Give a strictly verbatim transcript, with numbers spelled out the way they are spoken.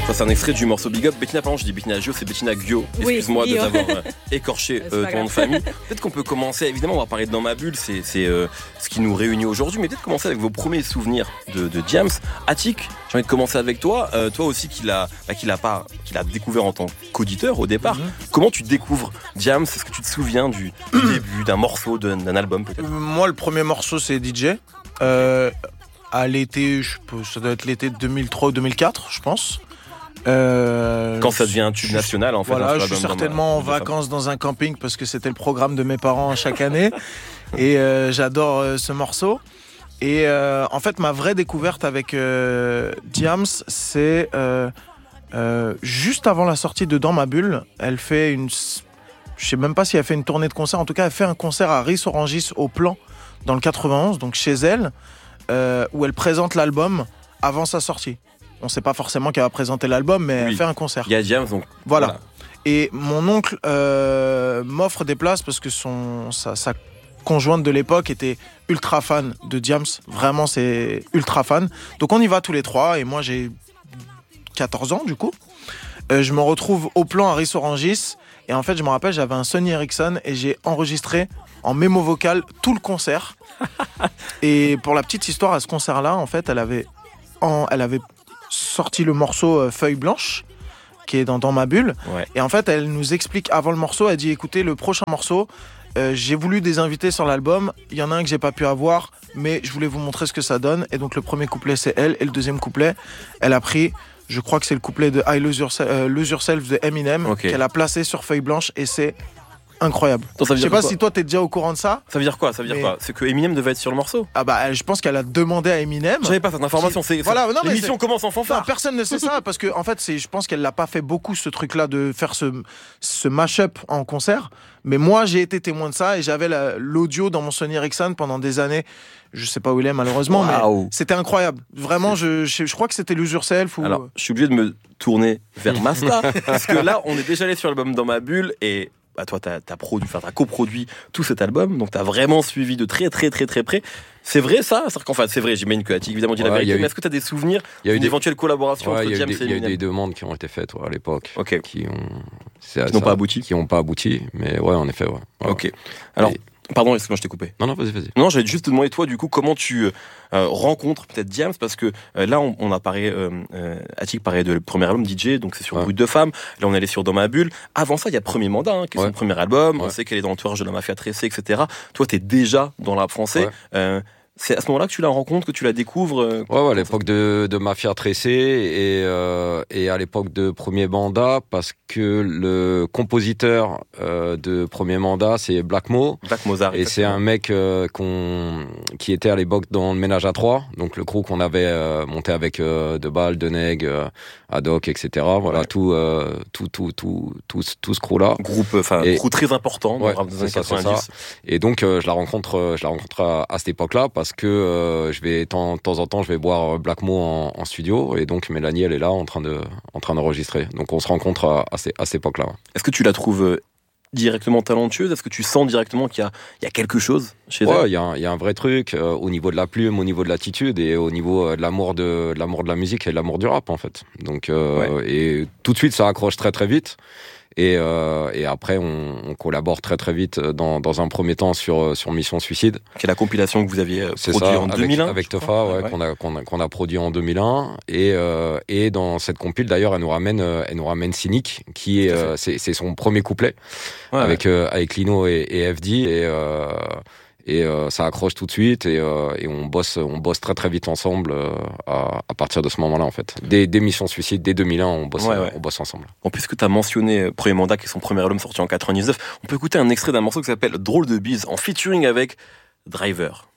Ça, c'est un extrait du morceau Big Up. Bettina, pardon, je dis Bettina Gio, c'est Bettina Guio. Excuse-moi oui, de oui, t'avoir euh, écorché euh, ton nom de famille. Peut-être qu'on peut commencer, évidemment, on va parler de Dans ma bulle, c'est, c'est euh, ce qui nous réunit aujourd'hui, mais peut-être commencer avec vos premiers souvenirs de, de Diams. Atik, j'ai envie de commencer avec toi. Euh, toi aussi, qui l'a, bah, qui l'a pas, qui l'a découvert en tant qu'auditeur au départ. Mm-hmm. Comment tu découvres Diams? Est-ce que tu te souviens du début, d'un morceau, d'un, d'un album peut-être? Moi, le premier morceau, c'est D J. Euh, à l'été, je peux, ça doit être l'été deux mille trois ou deux mille quatre, je pense. Euh, Quand ça devient un tube national, en fait. Voilà, je suis certainement en vacances dans un camping parce que c'était le programme de mes parents chaque année. Et euh, j'adore euh, ce morceau. Et euh, en fait, ma vraie découverte avec euh, Diams, c'est euh, euh, juste avant la sortie de Dans ma bulle. Elle fait une... Je sais même pas si elle fait une tournée de concert. En tout cas, elle fait un concert à Ris-Orangis au Plan, dans le quatre-vingt-onze, donc chez elle, euh, où elle présente l'album avant sa sortie. On ne sait pas forcément qu'elle va présenter l'album, mais oui. Elle fait un concert. Il y a Diams, donc voilà. voilà. Et mon oncle euh, m'offre des places parce que son, sa, sa conjointe de l'époque était ultra fan de Diams. Vraiment, c'est ultra fan. Donc on y va tous les trois. Et moi, j'ai quatorze ans, du coup. Euh, je me retrouve au Plan à Ris-Orangis. Et en fait, je me rappelle, j'avais un Sony Ericsson et j'ai enregistré en mémo vocal tout le concert. Et pour la petite histoire, à ce concert-là, en fait, elle avait... En, elle avait sorti le morceau euh, Feuille Blanche qui est dans, dans ma bulle ouais. Et en fait elle nous explique avant le morceau, elle dit écoutez, le prochain morceau euh, j'ai voulu des invités sur l'album, il y en a un que j'ai pas pu avoir mais je voulais vous montrer ce que ça donne. Et donc le premier couplet c'est elle et le deuxième couplet elle a pris, je crois que c'est le couplet de I Lose Yourself, euh, Lose Yourself de Eminem okay. Qu'elle a placé sur Feuille Blanche et c'est incroyable. Donc, je sais pas quoi si toi t'es déjà au courant de ça. Ça veut dire quoi? Ça veut dire mais... quoi? C'est que Eminem devait être sur le morceau? Ah bah je pense qu'elle a demandé à Eminem. J'avais pas cette information. C'est, voilà, non, l'émission mais commence en fanfare. Non, personne ne sait ça parce que en fait c'est, je pense qu'elle l'a pas fait beaucoup ce truc-là de faire ce ce mash-up en concert. Mais moi j'ai été témoin de ça et j'avais la, l'audio dans mon Sony Ericsson pendant des années. Je sais pas où il est malheureusement, wow. Mais c'était incroyable. Vraiment, je, je je crois que c'était Lose Yourself. Ou... Alors je suis obligé de me tourner vers Masta parce que là on est déjà allé sur l'album Dans ma bulle et bah toi, t'as, t'as produit, enfin, t'as coproduit tout cet album, donc t'as vraiment suivi de très, très, très, très près. C'est vrai, ça? C'est-à-dire qu'en fait, c'est vrai, j'imagine que Atik, évidemment, dit ouais, la vérité, mais eu... est-ce que t'as des souvenirs d'une des... éventuelle collaboration ouais, entre Diams et Eminem? Il y a eu des demandes qui ont été faites ouais, à l'époque, okay. qui, ont... qui n'ont pas abouti. Qui n'ont pas abouti, mais ouais, en effet, ouais. ouais. Ok. Alors, et... pardon, excuse-moi, je t'ai coupé. Non, non, vas-y, vas-y. Non, j'allais juste te demander, toi, du coup, comment tu euh, rencontres peut-être Diams, parce que euh, là, on, on a parlé, euh, euh, Atik parlait de le premier album D J, donc c'est sur ouais. Brut de Femme. Là, on est allé sur Dans ma bulle. Avant ça, il y a Premier Mandat, hein, qui est ouais. son premier album. Ouais. On sait qu'elle est dans l'entourage de la mafia tressée, et cetera. Toi, t'es déjà dans le rap français. Ouais. Euh, c'est à ce moment-là que tu la rencontres, que tu la découvres euh, Ouais, ouais à l'époque de, de Mafia Tressée et, euh, et à l'époque de Premier Mandat, parce que le compositeur euh, de Premier Mandat, c'est Black Mo. Black Mozart. Et c'est un mec euh, qu'on, qui était à l'époque dans le Ménage à Trois, donc le crew qu'on avait euh, monté avec euh, Debal, Deneg, euh, Haddock, et cetera. Voilà, ouais. tout, euh, tout, tout, tout, tout, tout ce crew-là. Groupe, enfin, et... crew très important dans ouais, le rap des années ça, quatre-vingt-dix. Et donc, euh, je la rencontre, je la rencontre à, à cette époque-là, parce que euh, je vais, de temps, temps en temps, je vais boire Black Mo en, en studio, et donc Mélanie, elle est là, en train de, en train d'enregistrer. Donc, on se rencontre à, à, ces, à cette époque-là. Est-ce que tu la trouves directement talentueuse? Est-ce que tu sens directement qu'il y a, il y a quelque chose chez ouais, elle? Ouais, il y a un, il y a un vrai truc euh, au niveau de la plume, au niveau de l'attitude et au niveau euh, de l'amour de, de l'amour de la musique et de l'amour du rap en fait. Donc euh, ouais. Et tout de suite, ça accroche très très vite. Et, euh, et après, on, on collabore très très vite dans, dans un premier temps sur, sur Mission Suicide. Qui est la compilation que vous aviez produite en avec, deux mille un. Avec Tofa, ouais, ouais. Qu'on, a, qu'on, a, qu'on a produit en deux mille un. Et, euh, et dans cette compile, d'ailleurs, elle nous ramène, elle nous ramène Cynic, qui est, euh, c'est, c'est son premier couplet, ouais, avec, ouais. Euh, avec Lino et, et F D. Et, euh, et euh, ça accroche tout de suite et, euh, et on bosse on bosse très très vite ensemble euh, à, à partir de ce moment-là en fait. Dès, dès Mission Suicide, dès deux mille un, on bosse ouais, ouais. on bosse ensemble. Bon, puisque tu as mentionné Premier Mandat, qui est son premier album sorti en quatre-vingt-dix-neuf, on peut écouter un extrait d'un morceau qui s'appelle Drôle de bise en featuring avec Driver.